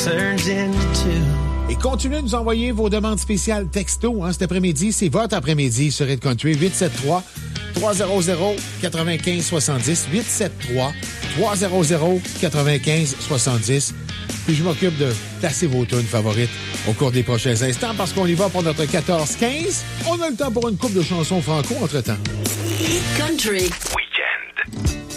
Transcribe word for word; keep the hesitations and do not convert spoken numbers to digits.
turns into two. Et continuez de nous envoyer vos demandes spéciales texto hein, cet après-midi. C'est votre après-midi sur Red Country. huit sept trois, trois zéro zéro, neuf cinq six zéro. huit sept trois, trois zéro zéro, neuf cinq six zéro. Puis je m'occupe de placer vos tunes favorites au cours des prochains instants parce qu'on y va pour notre quatorze quinze. On a le temps pour une couple de chansons franco entre-temps. Country